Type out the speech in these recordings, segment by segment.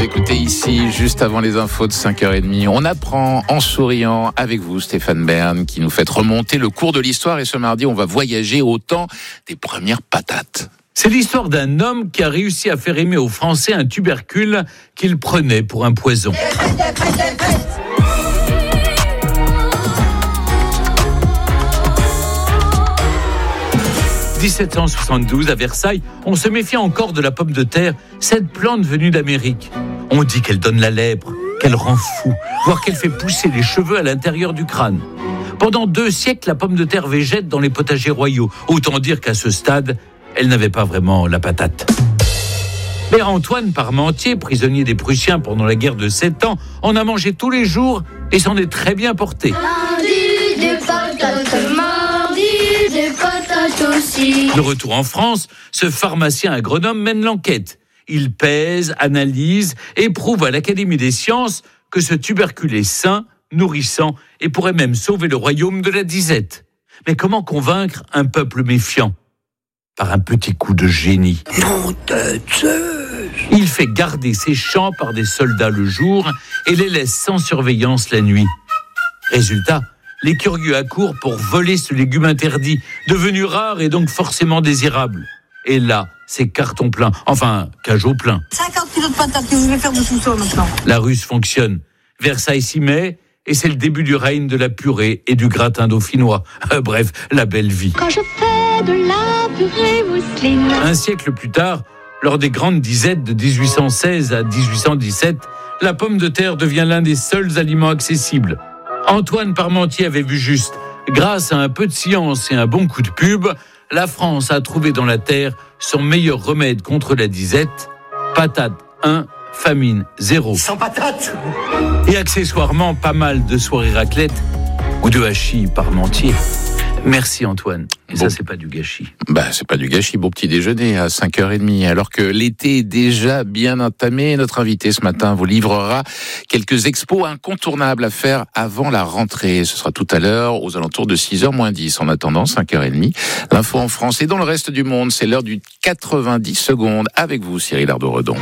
écoutez ici, juste avant les infos de 5h30, on apprend en souriant avec vous, Stéphane Bern, qui nous fait remonter le cours de l'histoire. Et ce mardi, on va voyager au temps des premières patates. C'est l'histoire d'un homme qui a réussi à faire aimer aux Français un tubercule qu'il prenait pour un poison. 1772, à Versailles, on se méfie encore de la pomme de terre, cette plante venue d'Amérique. On dit qu'elle donne la lèpre, qu'elle rend fou, voire qu'elle fait pousser les cheveux à l'intérieur du crâne. Pendant 2 siècles, la pomme de terre végète dans les potagers royaux. Autant dire qu'à ce stade, elle n'avait pas vraiment la patate. Mais Antoine Parmentier, prisonnier des Prussiens pendant la guerre de 7 ans, en a mangé tous les jours et s'en est très bien porté. Lundi, des patates, mardi, des patates aussi. De retour en France, ce pharmacien agronome mène l'enquête. Il pèse, analyse et prouve à l'Académie des sciences que ce tubercule est sain, nourrissant et pourrait même sauver le royaume de la disette. Mais comment convaincre un peuple méfiant ? Par un petit coup de génie. Il fait garder ses champs par des soldats le jour et les laisse sans surveillance la nuit. Résultat, les curieux accourent pour voler ce légume interdit, devenu rare et donc forcément désirable. Et là, c'est carton plein, enfin, cajot plein. 50 kilos de patates que je vais faire de sous-sol maintenant. La ruse fonctionne. Versailles s'y met et c'est le début du règne de la purée et du gratin dauphinois. Bref, la belle vie. Quand je fais de la purée mousseline. Un siècle plus tard, lors des grandes disettes de 1816 à 1817, la pomme de terre devient l'un des seuls aliments accessibles. Antoine Parmentier avait vu juste. Grâce à un peu de science et un bon coup de pub, la France a trouvé dans la terre son meilleur remède contre la disette. Patate 1, famine 0. Sans patates. Et accessoirement, pas mal de soirées raclette ou de hachis Parmentier. Merci Antoine. Et bon, ça, c'est pas du gâchis. C'est pas du gâchis. Bon petit déjeuner à 5h30. Alors que l'été est déjà bien entamé, notre invité ce matin vous livrera quelques expos incontournables à faire avant la rentrée. Ce sera tout à l'heure aux alentours de 6h moins 10. En attendant, 5h30. L'info en France et dans le reste du monde, c'est l'heure du 90 secondes. Avec vous, Cyril Ardo-Redon.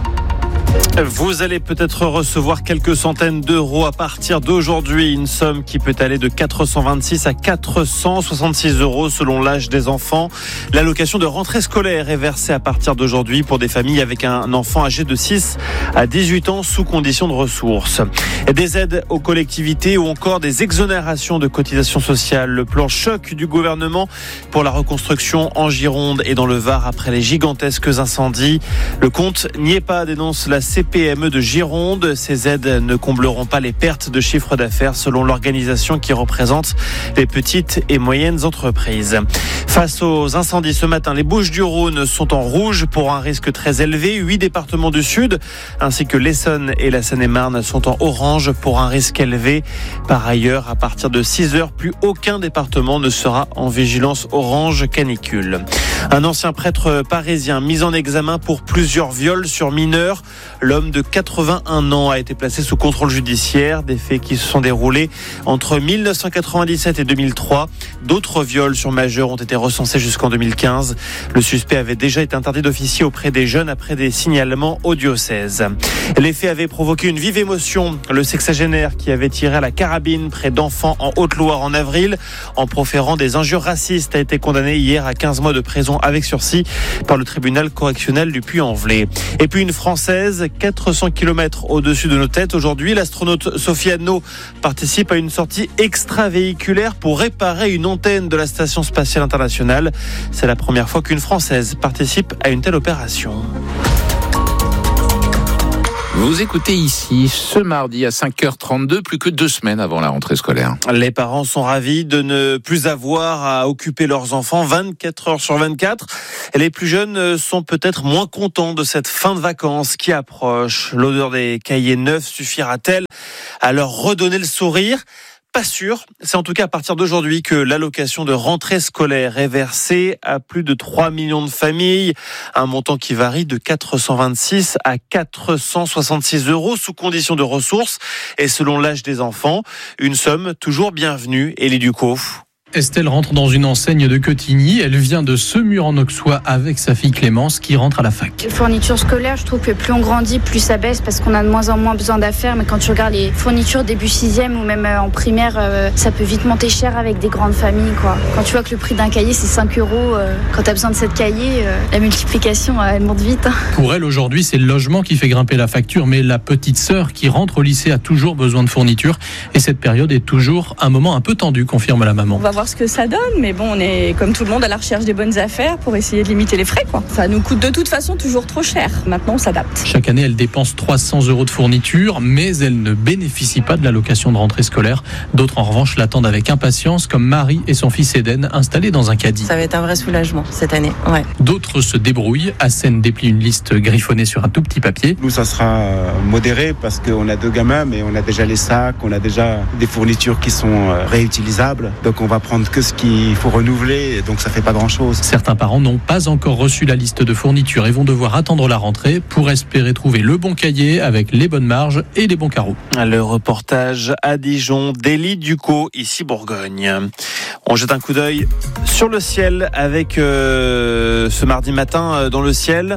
Vous allez peut-être recevoir quelques centaines d'euros à partir d'aujourd'hui, une somme qui peut aller de 426 à 466 euros selon l'âge des enfants. L'allocation de rentrée scolaire est versée à partir d'aujourd'hui pour des familles avec un enfant âgé de 6 à 18 ans sous condition de ressources. Des aides aux collectivités ou encore des exonérations de cotisations sociales. Le plan choc du gouvernement pour la reconstruction en Gironde et dans le Var après les gigantesques incendies. Le compte n'y est pas, dénonce la CPME de Gironde. Ces aides ne combleront pas les pertes de chiffre d'affaires selon l'organisation qui représente les petites et moyennes entreprises. Face aux incendies ce matin, les Bouches-du-Rhône sont en rouge pour un risque très élevé. 8 départements du Sud ainsi que l'Essonne et la Seine-et-Marne sont en orange pour un risque élevé. Par ailleurs, à partir de 6h, plus aucun département ne sera en vigilance orange canicule. Un ancien prêtre parisien mis en examen pour plusieurs viols sur mineurs. L'homme de 81 ans a été placé sous contrôle judiciaire. Des faits qui se sont déroulés entre 1997 et 2003. D'autres viols sur majeurs ont été recensés jusqu'en 2015. Le suspect avait déjà été interdit d'officier auprès des jeunes après des signalements au diocèse. Les faits avaient provoqué une vive émotion. Le sexagénaire qui avait tiré à la carabine près d'enfants en Haute-Loire en avril en proférant des injures racistes a été condamné hier à 15 mois de prison avec sursis par le tribunal correctionnel du Puy-en-Velay. Et puis une Française, 400 km au-dessus de nos têtes. Aujourd'hui, l'astronaute Sophie Anno participe à une sortie extravéhiculaire pour réparer une antenne de la Station Spatiale Internationale. C'est la première fois qu'une Française participe à une telle opération. Vous écoutez ici ce mardi à 5h32, plus que 2 semaines avant la rentrée scolaire. Les parents sont ravis de ne plus avoir à occuper leurs enfants 24 heures sur 24. Les plus jeunes sont peut-être moins contents de cette fin de vacances qui approche. L'odeur des cahiers neufs suffira-t-elle à leur redonner le sourire ? Pas sûr. C'est en tout cas à partir d'aujourd'hui que l'allocation de rentrée scolaire est versée à plus de 3 millions de familles. Un montant qui varie de 426 à 466 euros sous condition de ressources et selon l'âge des enfants. Une somme toujours bienvenue. Élie Ducot. Estelle rentre dans une enseigne de Quetigny. Elle vient de Semur-en-Auxois avec sa fille Clémence qui rentre à la fac. Les fournitures scolaires, je trouve que plus on grandit, plus ça baisse parce qu'on a de moins en moins besoin d'affaires. Mais quand tu regardes les fournitures début 6e ou même en primaire, ça peut vite monter cher avec des grandes familles, quoi. Quand tu vois que le prix d'un cahier c'est 5 €, quand tu as besoin de 7 cahiers, la multiplication elle monte vite. Pour elle aujourd'hui, c'est le logement qui fait grimper la facture, mais la petite sœur qui rentre au lycée a toujours besoin de fournitures. Et cette période est toujours un moment un peu tendu, confirme la maman. On va voir ce que ça donne, mais bon, on est comme tout le monde à la recherche des bonnes affaires pour essayer de limiter les frais, quoi. Ça nous coûte de toute façon toujours trop cher. Maintenant, on s'adapte. Chaque année, elle dépense 300 € de fournitures, mais elle ne bénéficie pas de l'allocation de rentrée scolaire. D'autres, en revanche, l'attendent avec impatience, comme Marie et son fils Eden, installés dans un caddie. Ça va être un vrai soulagement cette année, ouais. D'autres se débrouillent. Assène déplie une liste griffonnée sur un tout petit papier. Nous, ça sera modéré parce qu'on a 2 gamins, mais on a déjà les sacs, on a déjà des fournitures qui sont réutilisables. Donc on va prendre que ce qu'il faut renouveler, donc ça fait pas grand-chose. Certains parents n'ont pas encore reçu la liste de fournitures et vont devoir attendre la rentrée pour espérer trouver le bon cahier avec les bonnes marges et les bons carreaux. Le reportage à Dijon d'Élie Ducot, ici Bourgogne. On jette un coup d'œil sur le ciel avec ce mardi matin dans le ciel.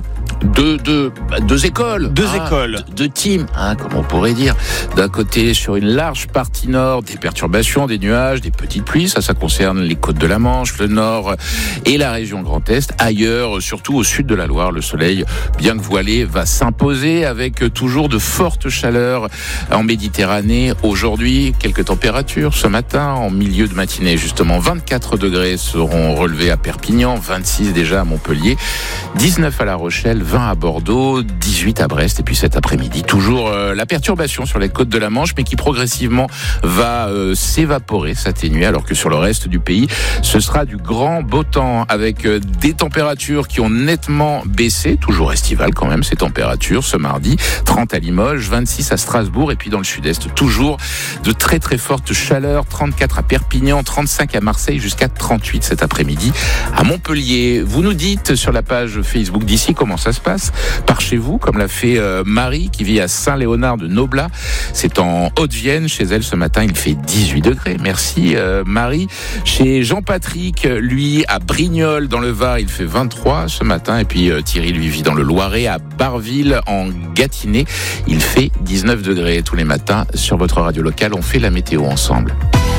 Deux écoles. Deux teams, comme on pourrait dire. D'un côté, sur une large partie nord, des perturbations, des nuages, des petites pluies. Ça concerne les côtes de la Manche, le nord et la région Grand Est. Ailleurs, surtout au sud de la Loire, le soleil, bien que voilé, va s'imposer avec toujours de fortes chaleurs en Méditerranée. Aujourd'hui, quelques températures. Ce matin, en milieu de matinée, justement, 24 degrés seront relevés à Perpignan, 26 déjà à Montpellier, 19 à La Rochelle, 20 à Bordeaux, 18 à Brest. Et puis cet après-midi, toujours la perturbation sur les côtes de la Manche, mais qui progressivement va s'évaporer, s'atténuer, alors que sur le reste du pays, ce sera du grand beau temps avec des températures qui ont nettement baissé, toujours estivales quand même ces températures ce mardi, 30 à Limoges, 26 à Strasbourg et puis dans le sud-est toujours de très très fortes chaleurs, 34 à Perpignan, 35 à Marseille jusqu'à 38 cet après-midi à Montpellier. Vous nous dites sur la page Facebook d'ici comment ça se passe par chez vous, comme l'a fait Marie qui vit à Saint-Léonard de Noblat. C'est en Haute-Vienne. Chez elle ce matin il fait 18 degrés. Merci Marie. Chez Jean-Patrick, lui à Brignoles dans le Var, il fait 23 ce matin. Et puis Thierry lui vit dans le Loiret à Barville en Gâtinais. Il fait 19 degrés tous les matins. Sur votre radio locale, on fait la météo ensemble.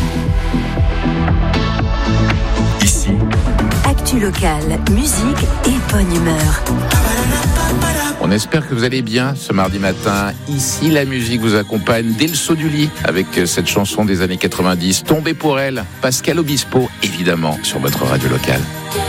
Ici, actu locale, musique et bonne humeur. On espère que vous allez bien ce mardi matin. Ici, la musique vous accompagne dès le saut du lit avec cette chanson des années 90, Tombée pour elle, Pascal Obispo, évidemment, sur votre radio locale.